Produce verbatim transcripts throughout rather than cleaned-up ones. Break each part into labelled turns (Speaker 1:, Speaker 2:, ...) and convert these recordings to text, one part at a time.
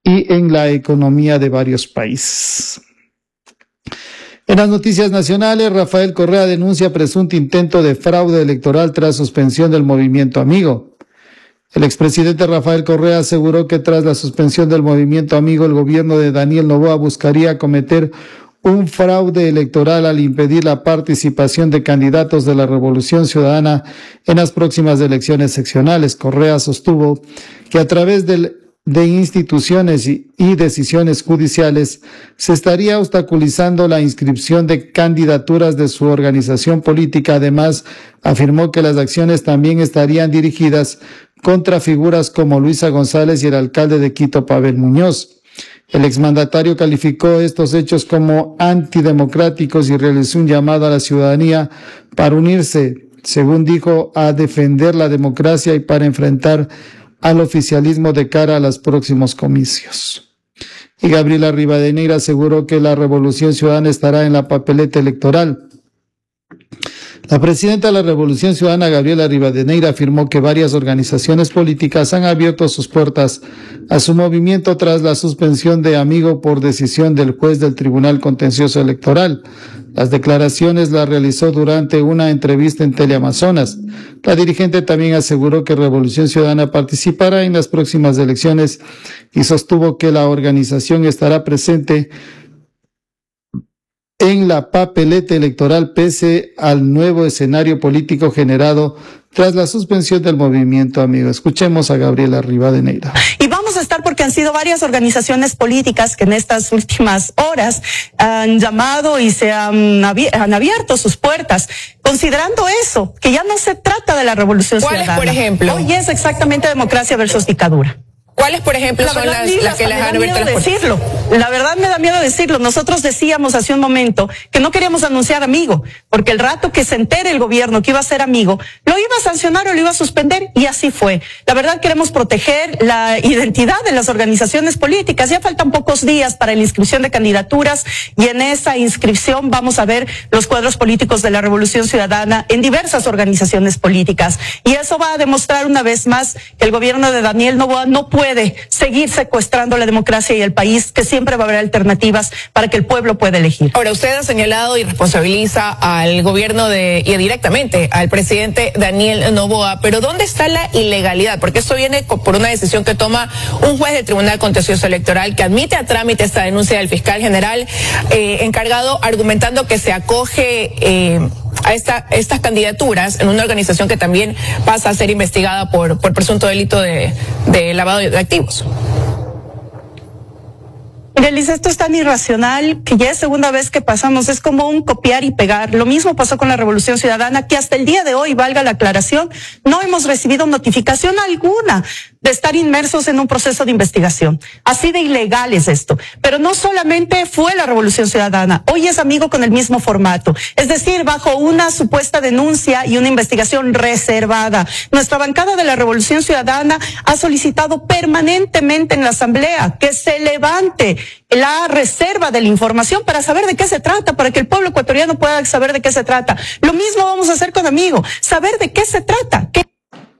Speaker 1: y en la economía de varios países. En las noticias nacionales, Rafael Correa denuncia presunto intento de fraude electoral tras suspensión del Movimiento Amigo. El expresidente Rafael Correa aseguró que tras la suspensión del Movimiento Amigo, el gobierno de Daniel Noboa buscaría cometer un fraude electoral al impedir la participación de candidatos de la Revolución Ciudadana en las próximas elecciones seccionales. Correa sostuvo que a través del de instituciones y, y decisiones judiciales se estaría obstaculizando la inscripción de candidaturas de su organización política. Además, afirmó que las acciones también estarían dirigidas contra figuras como Luisa González y el alcalde de Quito, Pavel Muñoz. El exmandatario calificó estos hechos como antidemocráticos y realizó un llamado a la ciudadanía para unirse, según dijo, a defender la democracia y para enfrentar al oficialismo de cara a los próximos comicios. Y Gabriela Rivadeneira aseguró que la Revolución Ciudadana estará en la papeleta electoral. La presidenta de la Revolución Ciudadana, Gabriela Rivadeneira, afirmó que varias organizaciones políticas han abierto sus puertas a su movimiento tras la suspensión de Amigo por decisión del juez del Tribunal Contencioso Electoral. Las declaraciones las realizó durante una entrevista en Teleamazonas. La dirigente también aseguró que Revolución Ciudadana participará en las próximas elecciones y sostuvo que la organización estará presente en la papeleta electoral pese al nuevo escenario político generado tras la suspensión del Movimiento Amigo. Escuchemos a Gabriela Rivadeneira.
Speaker 2: Y vamos a estar porque han sido varias organizaciones políticas que en estas últimas horas han llamado y se han, abier han abierto sus puertas, considerando eso, que ya no se trata de la Revolución
Speaker 3: ¿Cuáles,
Speaker 2: Ciudadana.
Speaker 3: por ejemplo?
Speaker 2: Hoy es exactamente democracia versus dictadura.
Speaker 3: ¿Cuáles, por ejemplo,
Speaker 2: la
Speaker 3: son
Speaker 2: verdad,
Speaker 3: las, las que les han abierto las puertas? Decirlo.
Speaker 2: La verdad me da miedo decirlo. Nosotros decíamos hace un momento que no queríamos anunciar Amigo, porque el rato que se entere el gobierno que iba a ser Amigo, lo iba a sancionar o lo iba a suspender, y así fue. La verdad queremos proteger la identidad de las organizaciones políticas. Ya faltan pocos días para la inscripción de candidaturas, y en esa inscripción vamos a ver los cuadros políticos de la Revolución Ciudadana en diversas organizaciones políticas. Y eso va a demostrar una vez más que el gobierno de Daniel Noboa no puede puede seguir secuestrando la democracia y el país, que siempre va a haber alternativas para que el pueblo pueda elegir.
Speaker 3: Ahora, usted ha señalado y responsabiliza al gobierno de y directamente al presidente Daniel Noboa, pero ¿dónde está la ilegalidad? Porque esto viene por una decisión que toma un juez del Tribunal Contencioso Electoral que admite a trámite esta denuncia del fiscal general eh, encargado, argumentando que se acoge eh, a esta, estas candidaturas en una organización que también pasa a ser investigada por, por presunto delito de, de lavado de activos.
Speaker 2: Mire, Liz, esto es tan irracional que ya es segunda vez que pasamos, es como un copiar y pegar. Lo mismo pasó con la Revolución Ciudadana, que hasta el día de hoy, valga la aclaración, no hemos recibido notificación alguna de estar inmersos en un proceso de investigación. Así de ilegal es esto. Pero no solamente fue la Revolución Ciudadana, hoy es Amigo con el mismo formato. Es decir, bajo una supuesta denuncia y una investigación reservada. Nuestra bancada de la Revolución Ciudadana ha solicitado permanentemente en la Asamblea que se levante la reserva de la información para saber de qué se trata, para que el pueblo ecuatoriano pueda saber de qué se trata. Lo mismo vamos a hacer con Amigo, saber de qué se trata. ¿Qué?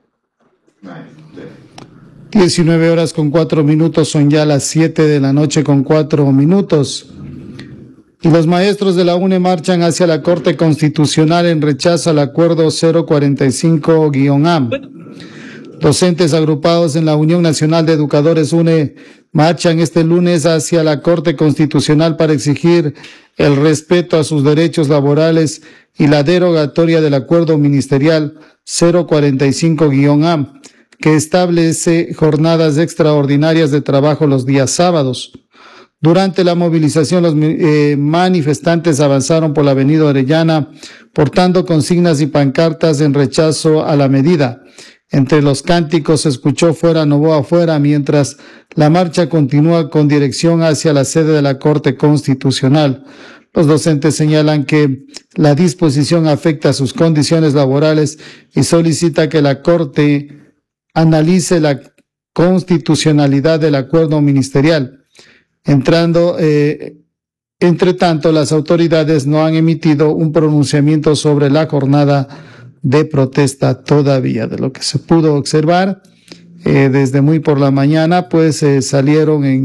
Speaker 1: diecinueve horas con cuatro minutos, son ya las siete de la noche con cuatro minutos. Y los maestros de la U N E marchan hacia la Corte Constitucional en rechazo al acuerdo cero cuarenta y cinco guión A. Docentes agrupados en la Unión Nacional de Educadores U N E marchan este lunes hacia la Corte Constitucional para exigir el respeto a sus derechos laborales y la derogatoria del acuerdo ministerial cero cuarenta y cinco guión A, que establece jornadas extraordinarias de trabajo los días sábados. Durante la movilización, los eh, manifestantes avanzaron por la avenida Orellana, portando consignas y pancartas en rechazo a la medida. Entre los cánticos se escuchó "Fuera Noboa, fuera", mientras la marcha continúa con dirección hacia la sede de la Corte Constitucional. Los docentes señalan que la disposición afecta a sus condiciones laborales y solicita que la Corte analice la constitucionalidad del acuerdo ministerial. Entrando, eh, entre tanto, las autoridades no han emitido un pronunciamiento sobre la jornada de protesta todavía. De lo que se pudo observar, eh, desde muy por la mañana, pues eh, salieron en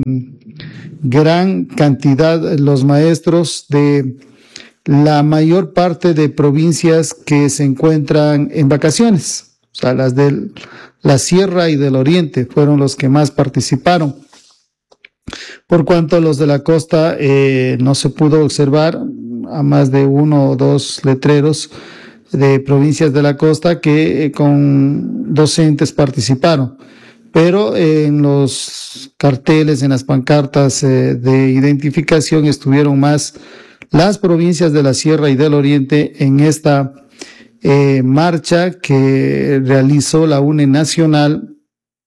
Speaker 1: gran cantidad los maestros de la mayor parte de provincias que se encuentran en vacaciones. O sea, las de la Sierra y del Oriente fueron los que más participaron. Por cuanto los de la costa eh, no se pudo observar a más de uno o dos letreros de provincias de la costa que eh, con docentes participaron. Pero eh, en los carteles, en las pancartas eh, de identificación estuvieron más las provincias de la Sierra y del Oriente en esta eh, marcha que realizó la UNE Nacional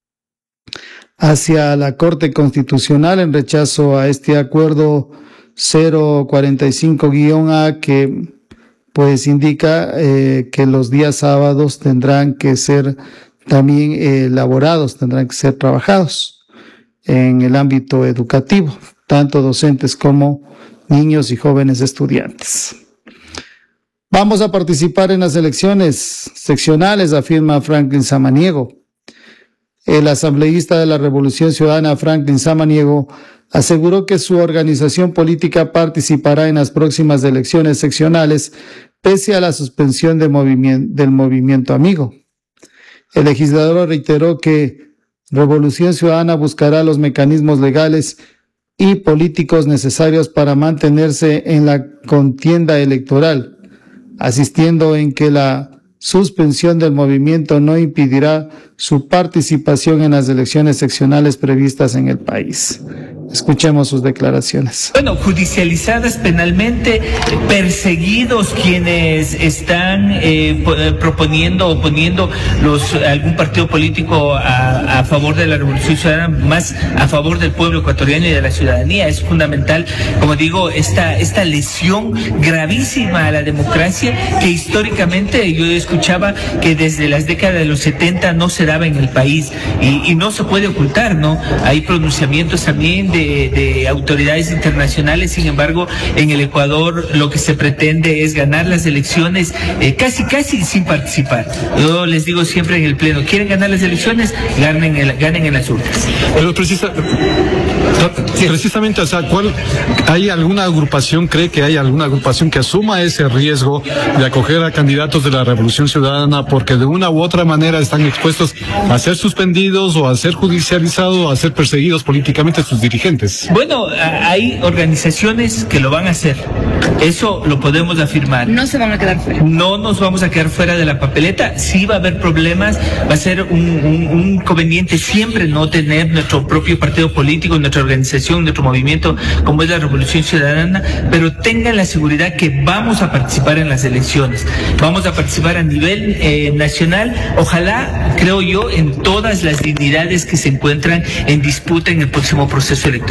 Speaker 1: hacia la Corte Constitucional en rechazo a este acuerdo cero cuarenta y cinco guión A que pues indica eh, que los días sábados tendrán que ser también eh, elaborados, tendrán que ser trabajados en el ámbito educativo, tanto docentes como niños y jóvenes estudiantes. Vamos a participar en las elecciones seccionales, afirma Franklin Samaniego. El asambleísta de la Revolución Ciudadana, Franklin Samaniego, aseguró que su organización política participará en las próximas elecciones seccionales, pese a la suspensión de movimiento, del movimiento amigo. El legislador reiteró que Revolución Ciudadana buscará los mecanismos legales y políticos necesarios para mantenerse en la contienda electoral, asistiendo en que la suspensión del movimiento no impedirá su participación en las elecciones seccionales previstas en el país. Escuchemos sus declaraciones.
Speaker 4: Bueno, judicializadas penalmente, perseguidos quienes están eh, proponiendo o poniendo los, algún partido político a, a favor de la Revolución Ciudadana, más a favor del pueblo ecuatoriano y de la ciudadanía. Es fundamental, como digo, esta, esta lesión gravísima a la democracia que históricamente yo escuchaba que desde las décadas de los setenta no se daba en el país y, y no se puede ocultar, ¿no? Hay pronunciamientos también de De, de autoridades internacionales. Sin embargo, en el Ecuador lo que se pretende es ganar las elecciones eh, casi casi sin participar. Yo les digo siempre en el pleno, quieren ganar las elecciones, ganen, el, ganen en las urnas.
Speaker 5: Pero precisa, precisamente, o sea, ¿cuál, ¿hay alguna agrupación, cree que hay alguna agrupación que asuma ese riesgo de acoger a candidatos de la Revolución Ciudadana porque de una u otra manera están expuestos a ser suspendidos o a ser judicializados o a ser perseguidos políticamente sus dirigentes?
Speaker 4: Bueno, hay organizaciones que lo van a hacer. Eso lo podemos afirmar.
Speaker 6: No se van a quedar fuera.
Speaker 4: No nos vamos a quedar fuera de la papeleta. Sí va a haber problemas. Va a ser un, un, un inconveniente siempre no tener nuestro propio partido político, nuestra organización, nuestro movimiento como es la Revolución Ciudadana, pero tengan la seguridad que vamos a participar en las elecciones. Vamos a participar a nivel eh, nacional. Ojalá, creo yo, en todas las dignidades que se encuentran en disputa en el próximo proceso electoral.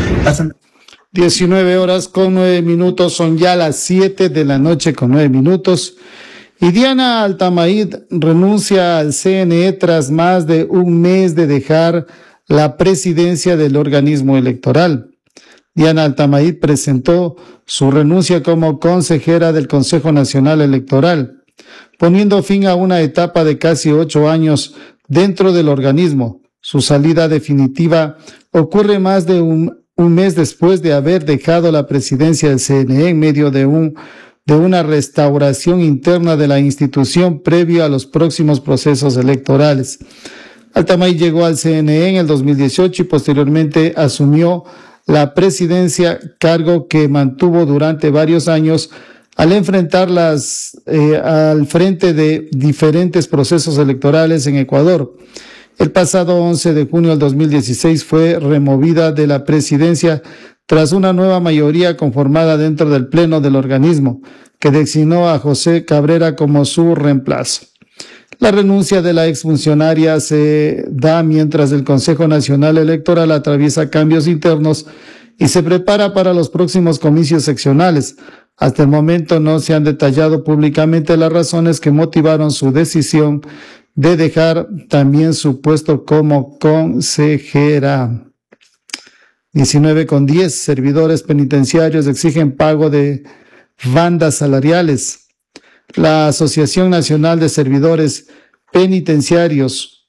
Speaker 1: diecinueve horas con nueve minutos, son ya las siete de la noche con nueve minutos. Y Diana Altamaid renuncia al C N E tras más de un mes de dejar la presidencia del organismo electoral. Diana Altamaid presentó su renuncia como consejera del Consejo Nacional Electoral, poniendo fin a una etapa de casi ocho años dentro del organismo. Su salida definitiva ocurre más de un, un mes después de haber dejado la presidencia del C N E en medio de un de una restauración interna de la institución previo a los próximos procesos electorales. Altamaid llegó al C N E en el dos mil dieciocho y posteriormente asumió la presidencia, cargo que mantuvo durante varios años al enfrentar las, eh, al frente de diferentes procesos electorales en Ecuador. El pasado once de junio del dos mil dieciséis fue removida de la presidencia tras una nueva mayoría conformada dentro del pleno del organismo, que designó a José Cabrera como su reemplazo. La renuncia de la exfuncionaria se da mientras el Consejo Nacional Electoral atraviesa cambios internos y se prepara para los próximos comicios seccionales. Hasta el momento no se han detallado públicamente las razones que motivaron su decisión de dejar también su puesto como consejera. diecinueve con diez, servidores penitenciarios exigen pago de bandas salariales. La Asociación Nacional de Servidores Penitenciarios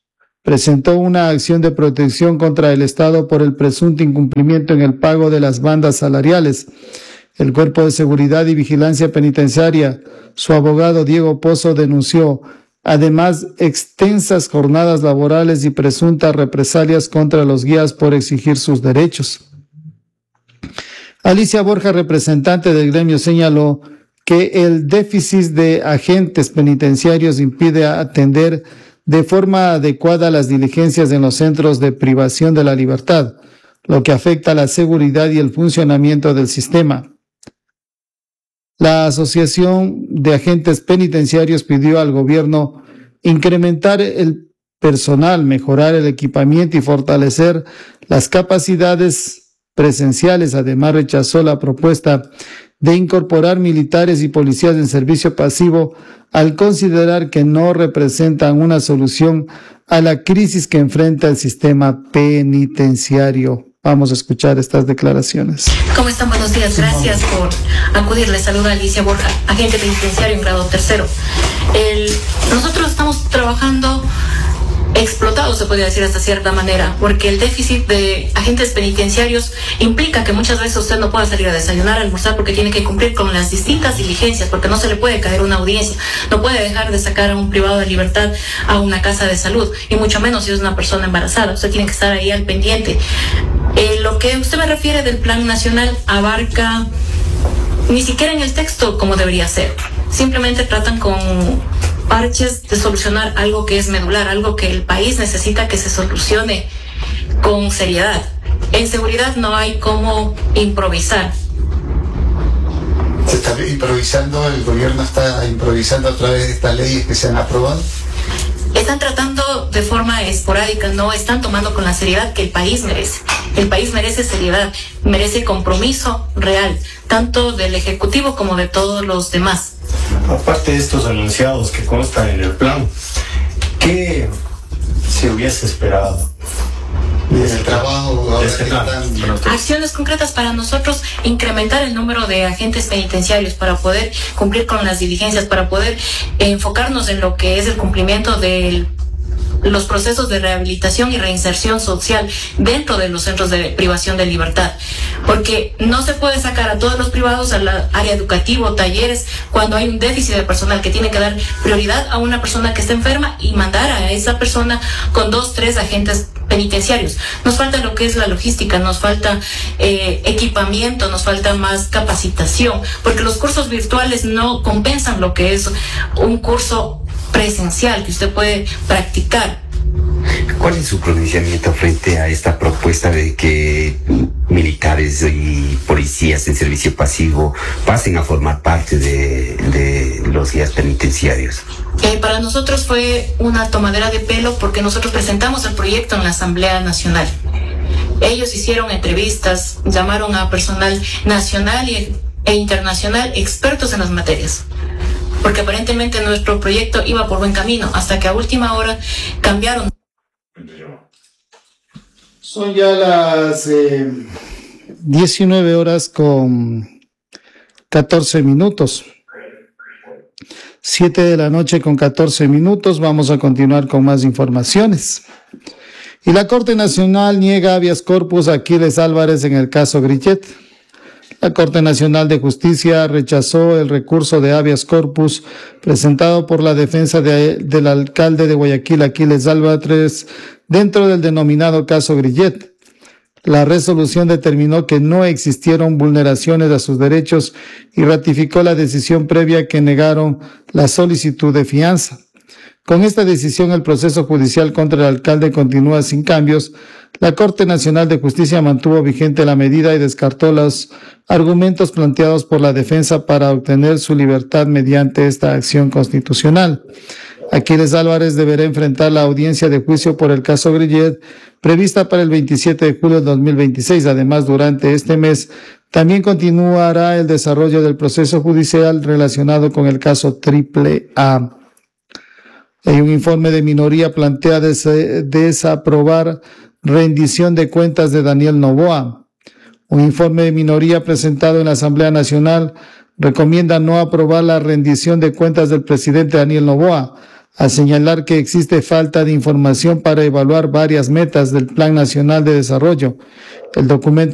Speaker 1: presentó una acción de protección contra el Estado por el presunto incumplimiento en el pago de las bandas salariales. El Cuerpo de Seguridad y Vigilancia Penitenciaria, su abogado Diego Pozo, denunció además extensas jornadas laborales y presuntas represalias contra los guías por exigir sus derechos. Alicia Borja, representante del gremio, señaló que el déficit de agentes penitenciarios impide atender de forma adecuada las diligencias en los centros de privación de la libertad, lo que afecta la seguridad y el funcionamiento del sistema. La Asociación de Agentes Penitenciarios pidió al gobierno incrementar el personal, mejorar el equipamiento y fortalecer las capacidades presenciales. Además, rechazó la propuesta de incorporar militares y policías en servicio pasivo al considerar que no representan una solución a la crisis que enfrenta el sistema penitenciario. Vamos a escuchar estas declaraciones.
Speaker 6: ¿Cómo están? Buenos días. Gracias por acudir. Les saluda Alicia Borja, agente penitenciario en grado tercero. El, nosotros estamos trabajando explotados, se podría decir hasta cierta manera, porque el déficit de agentes penitenciarios implica que muchas veces usted no pueda salir a desayunar, a almorzar, porque tiene que cumplir con las distintas diligencias, porque no se le puede caer una audiencia, no puede dejar de sacar a un privado de libertad a una casa de salud, y mucho menos si es una persona embarazada. Usted tiene que estar ahí al pendiente. Eh, lo que usted me refiere del plan nacional abarca ni siquiera en el texto como debería ser. Simplemente tratan con parches de solucionar algo que es medular, algo que el país necesita que se solucione con seriedad. En seguridad no hay cómo improvisar.
Speaker 7: ¿Se está improvisando? ¿El gobierno está improvisando a través de estas leyes que se han aprobado?
Speaker 6: Están tratando de forma esporádica, no están tomando con la seriedad que el país merece. El país merece seriedad, merece compromiso real, tanto del Ejecutivo como de todos los demás.
Speaker 8: Aparte de estos anunciados que constan en el plan, ¿qué se hubiese esperado?
Speaker 7: Desde el trabajo, ahora
Speaker 8: este plan.
Speaker 6: Acciones concretas para nosotros, incrementar el número de agentes penitenciarios para poder cumplir con las diligencias, para poder enfocarnos en lo que es el cumplimiento de los procesos de rehabilitación y reinserción social dentro de los centros de privación de libertad, porque no se puede sacar a todos los privados al área educativa, talleres, cuando hay un déficit de personal, que tiene que dar prioridad a una persona que está enferma y mandar a esa persona con dos, tres agentes penitenciarios. Nos falta lo que es la logística, nos falta eh, equipamiento, nos falta más capacitación, porque los cursos virtuales no compensan lo que es un curso presencial que usted puede practicar.
Speaker 9: ¿Cuál es su pronunciamiento frente a esta propuesta de que militares y policías en servicio pasivo pasen a formar parte de, de los guías penitenciarios?
Speaker 6: Eh, para nosotros fue una tomadera de pelo, porque nosotros presentamos el proyecto en la Asamblea Nacional. Ellos hicieron entrevistas, llamaron a personal nacional y, e internacional expertos en las materias, porque aparentemente nuestro proyecto iba por buen camino, hasta que a última hora cambiaron.
Speaker 1: Son ya las eh, diecinueve horas con catorce minutos. siete de la noche con catorce minutos. Vamos a continuar con más informaciones. Y la Corte Nacional niega habeas corpus a Aquiles Álvarez en el caso Grillet. La Corte Nacional de Justicia rechazó el recurso de habeas corpus presentado por la defensa de, del alcalde de Guayaquil, Aquiles Álvarez, dentro del denominado caso Grillet. La resolución determinó que no existieron vulneraciones a sus derechos y ratificó la decisión previa que negaron la solicitud de fianza. Con esta decisión, el proceso judicial contra el alcalde continúa sin cambios. La Corte Nacional de Justicia mantuvo vigente la medida y descartó los argumentos planteados por la defensa para obtener su libertad mediante esta acción constitucional. Aquiles Álvarez deberá enfrentar la audiencia de juicio por el caso Grillet, prevista para el veintisiete de julio de dos mil veintiséis. Además, durante este mes también continuará el desarrollo del proceso judicial relacionado con el caso Triple A. Hay un informe de minoría plantea des desaprobar rendición de cuentas de Daniel Noboa. Un informe de minoría presentado en la Asamblea Nacional recomienda no aprobar la rendición de cuentas del presidente Daniel Noboa. al señalar que existe falta de información para evaluar varias metas del Plan Nacional de Desarrollo. El documento